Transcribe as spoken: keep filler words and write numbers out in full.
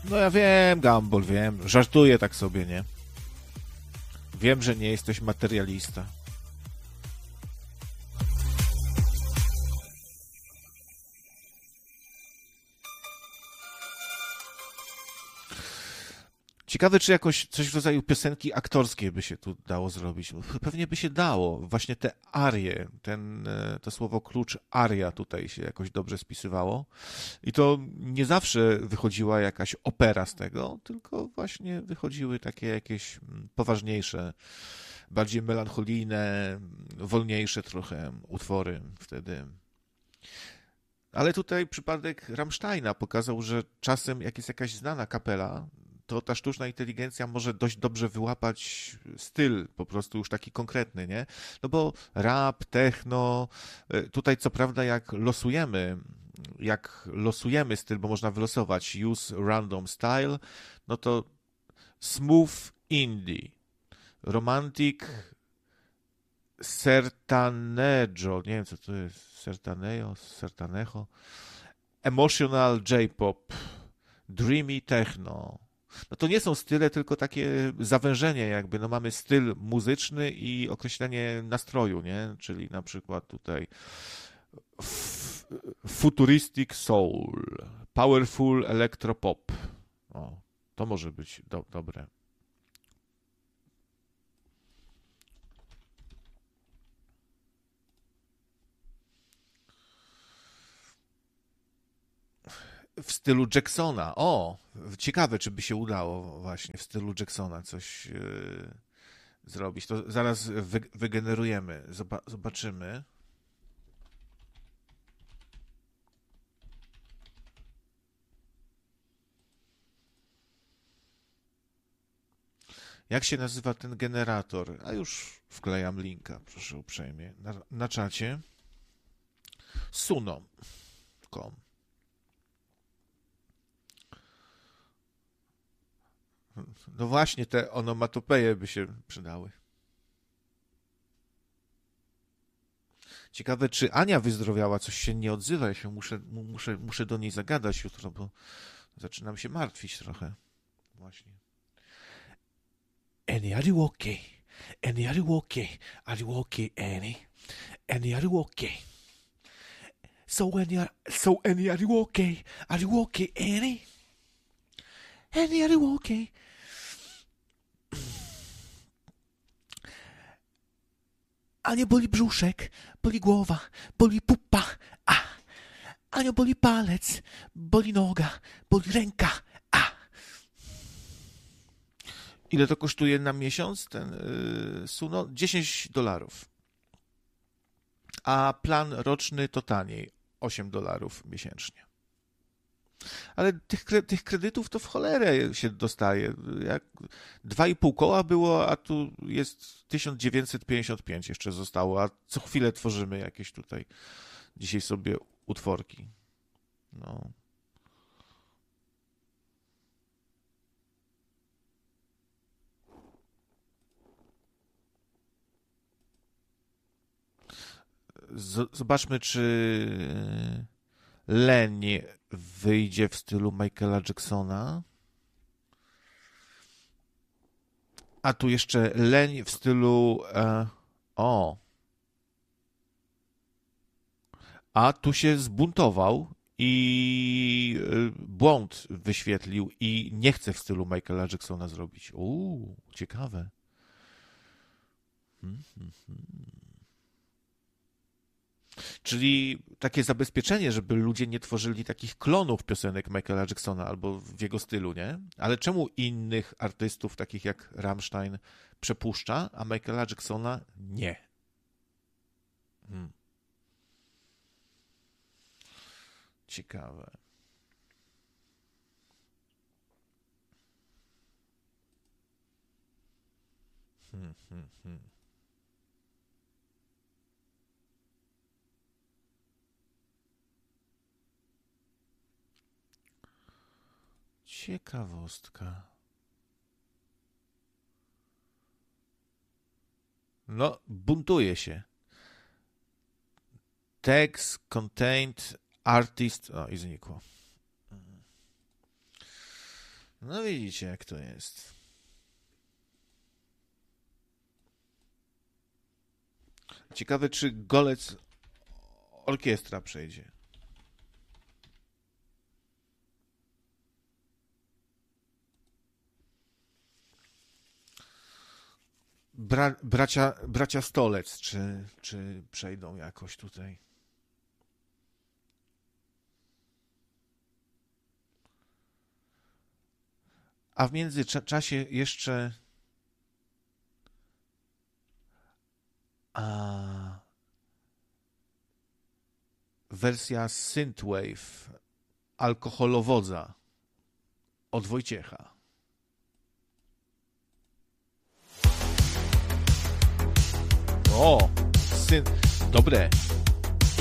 No ja wiem, Gumball, wiem. Żartuję tak sobie, nie? Wiem, że nie jesteś materialista. Ciekawe, czy jakoś coś w rodzaju piosenki aktorskiej by się tu dało zrobić. Pewnie by się dało. Właśnie te arie, ten, to słowo klucz aria tutaj się jakoś dobrze spisywało. I to nie zawsze wychodziła jakaś opera z tego, tylko właśnie wychodziły takie jakieś poważniejsze, bardziej melancholijne, wolniejsze trochę utwory wtedy. Ale tutaj przypadek Rammsteina pokazał, że czasem jak jest jakaś znana kapela, to ta sztuczna inteligencja może dość dobrze wyłapać styl, po prostu już taki konkretny, nie? No bo rap, techno, tutaj co prawda jak losujemy, jak losujemy styl, bo można wylosować use random style, no to smooth indie, romantic sertanejo, nie wiem co to jest, sertanejo, sertanejo, emotional J-pop, dreamy techno. No to nie są style, tylko takie zawężenie jakby, no mamy styl muzyczny i określenie nastroju, nie? Czyli na przykład tutaj f- futuristic soul, powerful electropop. O, to może być do- dobre. W stylu Jacksona. O, ciekawe, czy by się udało właśnie w stylu Jacksona coś yy, zrobić. To zaraz wy, wygenerujemy, Zoba, zobaczymy. Jak się nazywa ten generator? A już wklejam linka, proszę uprzejmie, na, na czacie. suno kropka com. No właśnie, te onomatopeje by się przydały. Ciekawe, czy Ania wyzdrowiała, coś się nie odzywa. Ja się muszę, muszę, muszę do niej zagadać jutro, bo zaczynam się martwić trochę. Właśnie. Annie, are you okay? Annie, are you okay? Are you okay, Annie? Annie, are you okay? So, Annie, so, Annie, are you okay? Are you okay, Annie? Annie, are you okay? Ania, boli brzuszek, boli głowa, boli pupa, a. Ania, boli palec, boli noga, boli ręka, a. Ile to kosztuje na miesiąc ten yy, Suno? dziesięć dolarów. A plan roczny to taniej, osiem dolarów miesięcznie. Ale tych, tych kredytów to w cholerę się dostaje. Jak dwa i pół koła było, a tu jest tysiąc dziewięćset pięćdziesiąt pięć jeszcze zostało, a co chwilę tworzymy jakieś tutaj dzisiaj sobie utworki. No. Z- zobaczmy, czy Leń wyjdzie w stylu Michaela Jacksona. A tu jeszcze Leń w stylu... E, o. A tu się zbuntował i e, błąd wyświetlił i nie chce w stylu Michaela Jacksona zrobić. Uuu, ciekawe. Hmm, hmm, hmm. Czyli takie zabezpieczenie, żeby ludzie nie tworzyli takich klonów piosenek Michaela Jacksona albo w jego stylu, nie? Ale czemu innych artystów, takich jak Rammstein, przepuszcza, a Michaela Jacksona nie? Hmm. Ciekawe. Hmm, hmm, hmm. Ciekawostka. No, buntuje się. Text contained artist... O, i znikło. No widzicie, jak to jest. Ciekawe, czy golec orkiestra przejdzie. Bra, bracia, bracia Stolec, czy, czy przejdą jakoś tutaj? A w międzyczasie jeszcze a, wersja Synthwave Alkoholowodza od Wojciecha. O, syn, dobre.